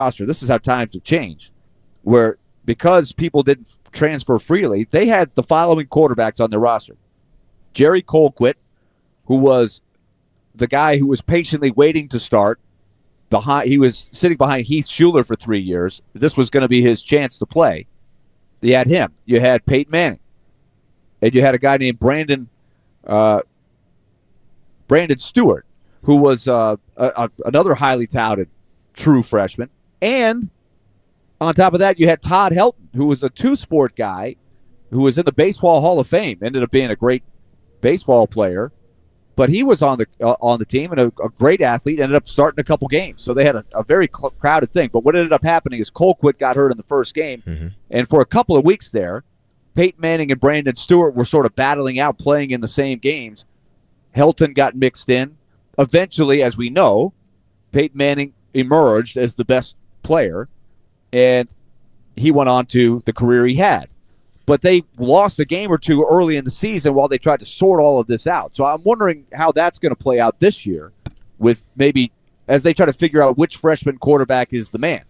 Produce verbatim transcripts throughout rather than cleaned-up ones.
roster. This is how times have changed, where because people didn't transfer freely, they had the following quarterbacks on their roster. Jerry Colquitt, who was the guy who was patiently waiting to start. Behind, he was sitting behind Heath Schuler for three years. This was going to be his chance to play. You had him. You had Peyton Manning. And you had a guy named Brandon uh, Brandon Stewart, who was uh, a, a, another highly touted true freshman. And on top of that, you had Todd Helton, who was a two-sport guy who was in the Baseball Hall of Fame, ended up being a great baseball player. But he was on the uh, on the team and a, a great athlete, ended up starting a couple games. So they had a, a very cl- crowded thing. But what ended up happening is Colquitt got hurt in the first game. Mm-hmm. And for a couple of weeks there, Peyton Manning and Brandon Stewart were sort of battling out, playing in the same games. Helton got mixed in. Eventually, as we know, Peyton Manning emerged as the best player, and he went on to the career he had. But they lost a game or two early in the season while they tried to sort all of this out. So I'm wondering how that's going to play out this year with maybe as they try to figure out which freshman quarterback is the man.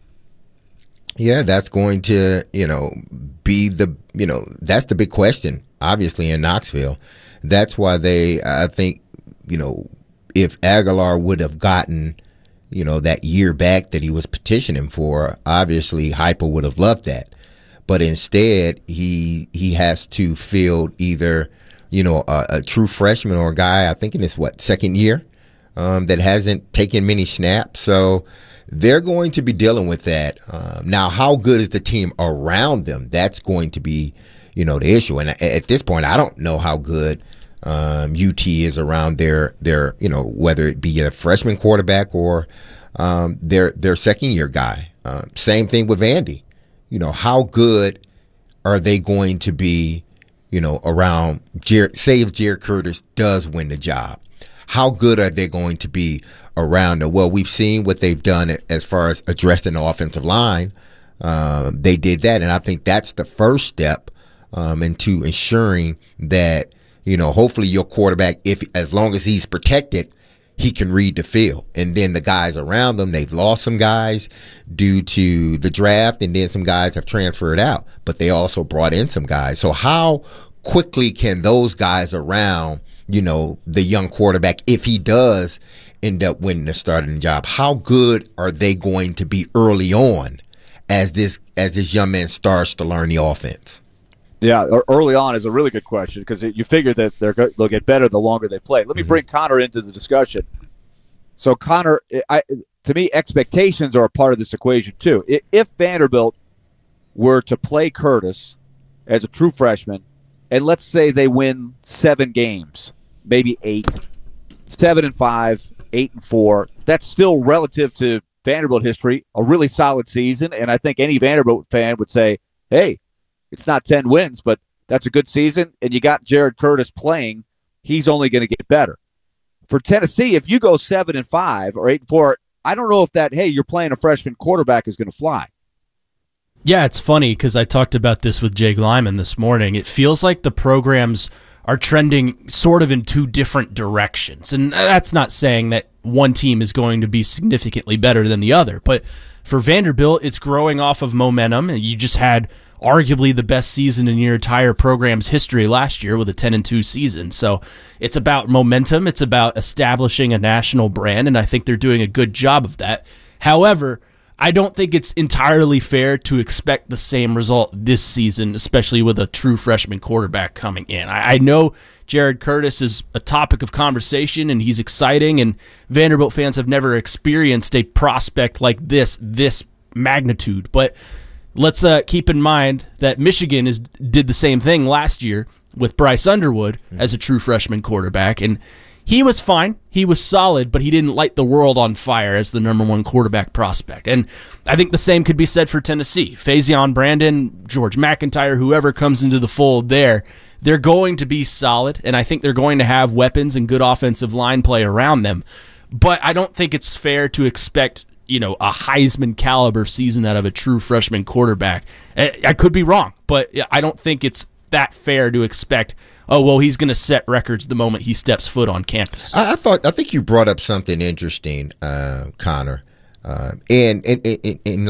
Yeah, that's going to, you know, be the, you know, that's the big question, obviously, in Knoxville. That's why they, I think, you know, if Aguilar would have gotten, you know, that year back that he was petitioning for, obviously Heupel would have loved that. But instead, he he has to field either, you know, a, a true freshman or a guy, I think in his, what, second year, um, that hasn't taken many snaps. So they're going to be dealing with that. Um, now, how good is the team around them? That's going to be, you know, the issue. And at this point, I don't know how good um, U T is around their, their, you know, whether it be a freshman quarterback or um, their their second year guy. Uh, same thing with Vandy. You know, how good are they going to be, you know, around, Jer- say if Jared Curtis does win the job? How good are they going to be around it? Well, we've seen what they've done as far as addressing the offensive line. Um, they did that, and I think that's the first step um, into ensuring that, you know, hopefully your quarterback, if as long as he's protected, he can read the field. And then the guys around them, they've lost some guys due to the draft, and then some guys have transferred out. But they also brought in some guys. So how quickly can those guys around, you know, the young quarterback, if he does end up winning the starting job, how good are they going to be early on as this as this young man starts to learn the offense? Yeah, early on is a really good question because you figure that they're they'll get better the longer they play. Let me mm-hmm. bring Connor into the discussion. So, Connor, I, to me, expectations are a part of this equation too. If Vanderbilt were to play Curtis as a true freshman, and let's say they win seven games, maybe eight, seven and five, eight and four, that's still relative to Vanderbilt history a really solid season. And I think any Vanderbilt fan would say, "Hey, it's not ten wins, but that's a good season, and you got Jared Curtis playing. He's only going to get better." For Tennessee, if you go seven and five or eight and four, I don't know if that, hey, you're playing a freshman quarterback is going to fly. Yeah, it's funny because I talked about this with Jake Lyman this morning. It feels like the programs are trending sort of in two different directions. And that's not saying that one team is going to be significantly better than the other. But for Vanderbilt, it's growing off of momentum. And you just had arguably the best season in your entire program's history last year with a ten and two season. So it's about momentum. It's about establishing a national brand, and I think they're doing a good job of that. However, I don't think it's entirely fair to expect the same result this season, especially with a true freshman quarterback coming in. I, I know Jared Curtis is a topic of conversation, and he's exciting, and Vanderbilt fans have never experienced a prospect like this, this magnitude. But let's uh, keep in mind that Michigan is did the same thing last year with Bryce Underwood mm-hmm. as a true freshman quarterback, and he was fine. He was solid, but he didn't light the world on fire as the number one quarterback prospect. And I think the same could be said for Tennessee. Faison Brandon, George McIntyre, whoever comes into the fold there, they're going to be solid, and I think they're going to have weapons and good offensive line play around them. But I don't think it's fair to expect, you know, a Heisman caliber season out of a true freshman quarterback. I could be wrong, but I don't think it's that fair to expect, oh, well, he's going to set records the moment he steps foot on campus. I, I thought I think you brought up something interesting, uh, Connor. Uh, and, and, and, and